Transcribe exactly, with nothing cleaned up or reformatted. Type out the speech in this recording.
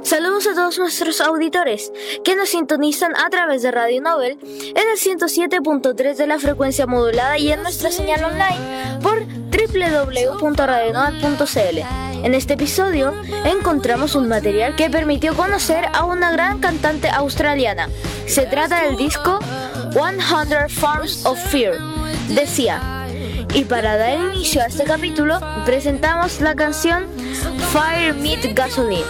Saludos a todos nuestros auditores que nos sintonizan a través de Radio Nobel en el ciento siete punto tres de la frecuencia modulada y en nuestra señal online por doble u doble u doble u punto radio nobel punto c l. En este episodio encontramos un material que permitió conocer a una gran cantante australiana. Se trata del disco cien Forms of Fear, decía. Y para dar inicio a este capítulo presentamos la canción Fire Meet Gasoline.